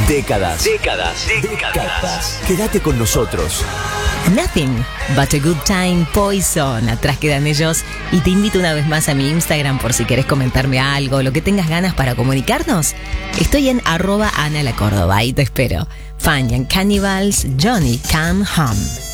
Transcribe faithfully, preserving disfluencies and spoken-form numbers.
Décadas. Décadas. Décadas. Quédate con nosotros. Nothing but a good time, Poison. Atrás quedan ellos. Y te invito una vez más a mi Instagram por si querés comentarme algo, lo que tengas ganas para comunicarnos. Estoy en arroba Ana la Córdoba y te espero. Fun and Cannibals, Johnny Come Home.